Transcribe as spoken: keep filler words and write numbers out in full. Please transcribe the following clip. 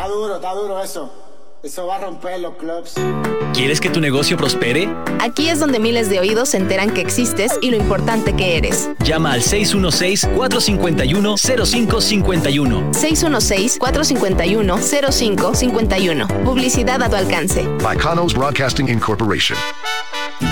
duro, está duro eso. Eso va a romper los clubs. ¿Quieres que tu negocio prospere? Aquí es donde miles de oídos se enteran que existes y lo importante que eres. Llama al seis uno seis, cuatro cinco uno, cero cinco cinco uno. seis uno seis, cuatro cinco uno, cero cinco cinco uno. Publicidad a tu alcance. By Kanos Broadcasting Incorporation.